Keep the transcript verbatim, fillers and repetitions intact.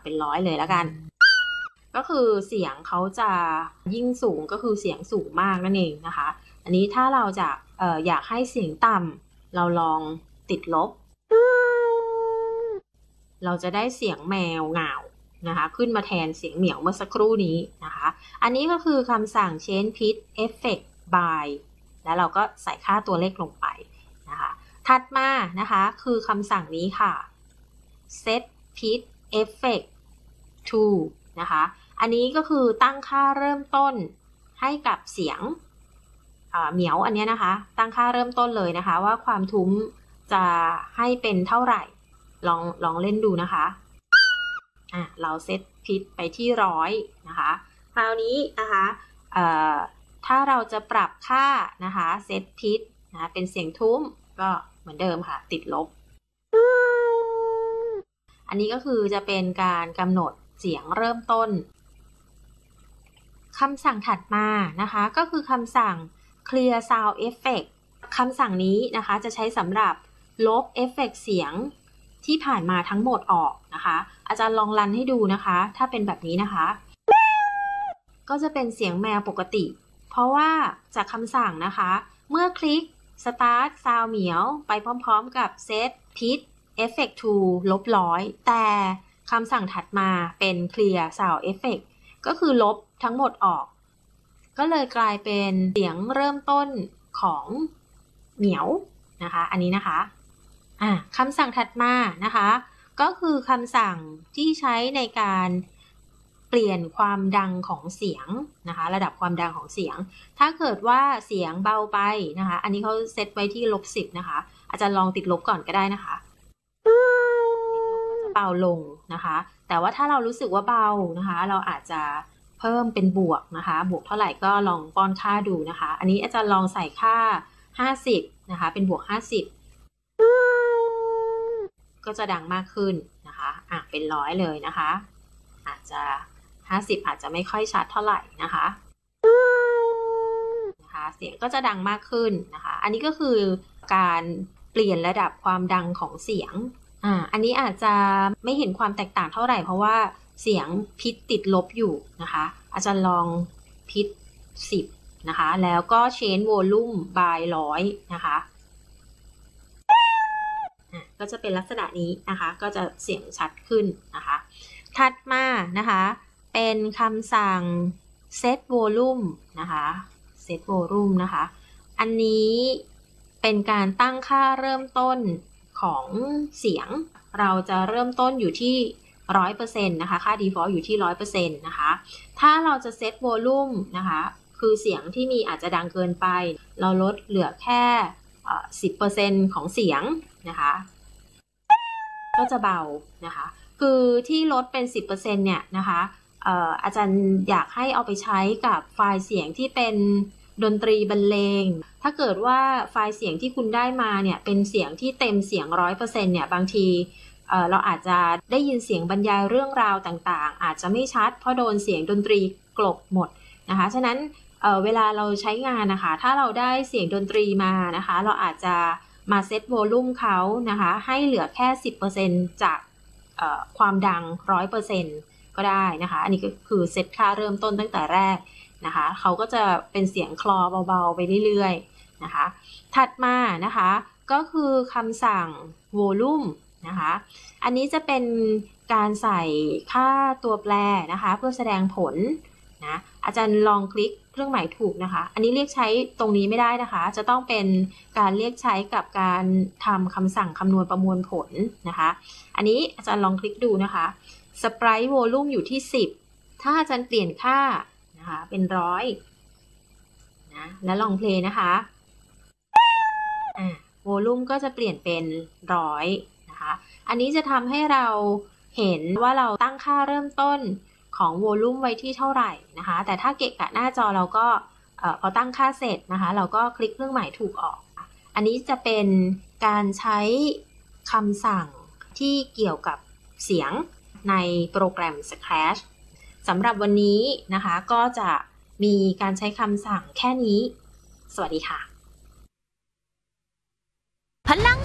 เป็นร้อยเลยแล้วกันก็คือเสียงเขาจะยิ่งสูงก็คือเสียงสูงมากนั่นเองนะคะอันนี้ถ้าเราจะเอ่ออยากให้เสียงต่ำเราลองติดลบเราจะได้เสียงแมวเหงานะคะขึ้นมาแทนเสียงเหมียวเมื่อสักครู่นี้นะคะอันนี้ก็คือคำสั่ง change pitch effect by แล้วเราก็ใส่ค่าตัวเลขลงไปนะคะถัดมานะคะคือคำสั่งนี้ค่ะ set pitch effect to นะคะอันนี้ก็คือตั้งค่าเริ่มต้นให้กับเสียงเหมียวอันนี้นะคะตั้งค่าเริ่มต้นเลยนะคะว่าความทุ้มจะให้เป็นเท่าไหร่ลองลองเล่นดูนะคะอ่ะเราเซตพิทไปที่ร้อยนะคะคราวนี้นะคะเอ่อถ้าเราจะปรับค่านะคะเซตพิทนะเป็นเสียงทุ้มก็เหมือนเดิมค่ะติดลบอันนี้ก็คือจะเป็นการกำหนดเสียงเริ่มต้นคำสั่งถัดมานะคะก็คือคำสั่ง clear sound effect คำสั่งนี้นะคะจะใช้สำหรับลบเอฟเฟกต์เสียงที่ผ่านมาทั้งหมดออกนะคะอาจารย์ลองรันให้ดูนะคะถ้าเป็นแบบนี้นะคะก็จะเป็นเสียงแมวปกติเพราะว่าจากคำสั่งนะคะเมื่อคลิก start sound เหมียวไปพร้อมๆกับ set pitch effect to ลบร้อยแต่คำสั่งถัดมาเป็น clear sound effect ก็คือลบทั้งหมดออกก็เลยกลายเป็นเสียงเริ่มต้นของเหมียวนะคะอันนี้นะคะอ่ะคำสั่งถัดมานะคะก็คือคำสั่งที่ใช้ในการเปลี่ยนความดังของเสียงนะคะระดับความดังของเสียงถ้าเกิดว่าเสียงเบาไปนะคะอันนี้เขาเซตไว้ที่ลบสิบนะคะอาจารย์ลองติดลบก่อนก็ได้นะคะติดลบก็จะเบาลงนะคะแต่ว่าถ้าเรารู้สึกว่าเบานะคะเราอาจจะเพิ่มเป็นบวกนะคะบวกเท่าไหร่ก็ลองป้อนค่าดูนะคะอันนี้อาจารย์ลองใส่ค่าห้าสิบนะคะเป็นบวกห้าสิบก็จะดังมากขึ้นนะคะอ่ะเป็นร้อยเลยนะคะอาจจะห้าสิบอาจจะไม่ค่อยชัดเท่าไหร่นะคะนะคะเสียงก็จะดังมากขึ้นนะคะอันนี้ก็คือการเปลี่ยนระดับความดังของเสียงอ่าอันนี้อาจจะไม่เห็นความแตกต่างเท่าไหร่เพราะว่าเสียงพิทติดลบอยู่นะคะอาจารย์ลองพิทสิบนะคะแล้วก็ change volume by ร้อยนะคะก็จะเป็นลักษณะนี้นะคะก็จะเสียงชัดขึ้นนะคะถัดมานะคะเป็นคำสั่ง set volume นะคะ set volume นะคะอันนี้เป็นการตั้งค่าเริ่มต้นของเสียงเราจะเริ่มต้นอยู่ที่ หนึ่งร้อยเปอร์เซ็นต์ นะคะค่า default อยู่ที่ หนึ่งร้อยเปอร์เซ็นต์ นะคะถ้าเราจะ set volume นะคะคือเสียงที่มีอาจจะดังเกินไปเราลดเหลือแค่ สิบเปอร์เซ็นต์ ของเสียงนะคะก็จะเบานะคะคือที่ลดเป็น สิบเปอร์เซ็นต์ เนี่ยนะคะเอ่ออาจารย์อยากให้เอาไปใช้กับไฟล์เสียงที่เป็นดนตรีบรรเลงถ้าเกิดว่าไฟล์เสียงที่คุณได้มาเนี่ยเป็นเสียงที่เต็มเสียง หนึ่งร้อยเปอร์เซ็นต์ เนี่ยบางทีเอ่อเราอาจจะได้ยินเสียงบรรยายเรื่องราวต่างๆอาจจะไม่ชัดเพราะโดนเสียงดนตรีกลบหมดนะคะฉะนั้นเอ่อเวลาเราใช้งานนะคะถ้าเราได้เสียงดนตรีมานะคะเราอาจจะมาเซตโวลูมเขานะคะให้เหลือแค่ สิบเปอร์เซ็นต์ จากความดัง หนึ่งร้อยเปอร์เซ็นต์ ก็ได้นะคะอันนี้ก็คือเซตค่าเริ่มต้นตั้งแต่แรกนะคะเขาก็จะเป็นเสียงคลอเบาๆไปเรื่อยๆนะคะถัดมานะคะก็คือคำสั่ง volume นะคะอันนี้จะเป็นการใส่ค่าตัวแปรนะคะเพื่อแสดงผลนะอาจารย์ลองคลิกเครื่องหมายถูกนะคะอันนี้เรียกใช้ตรงนี้ไม่ได้นะคะจะต้องเป็นการเรียกใช้กับการทำคำสั่งคำนวณประมวลผลนะคะอันนี้อาจารย์ลองคลิกดูนะคะ Sprite Volume อยู่ที่สิบถ้าอาจารย์เปลี่ยนค่านะคะเป็นร้อยนะแล้วลองเพลย์นะคะอ่า Volume ก็จะเปลี่ยนเป็นร้อยนะคะอันนี้จะทำให้เราเห็นว่าเราตั้งค่าเริ่มต้นของโวลูมไว้ที่เท่าไหร่นะคะแต่ถ้าเกะกะหน้าจอเราก็พอตั้งค่าเสร็จนะคะเราก็คลิกเครื่องหมายถูกออกอันนี้จะเป็นการใช้คำสั่งที่เกี่ยวกับเสียงในโปรแกรม Scratch สำหรับวันนี้นะคะก็จะมีการใช้คำสั่งแค่นี้สวัสดีค่ะพลัง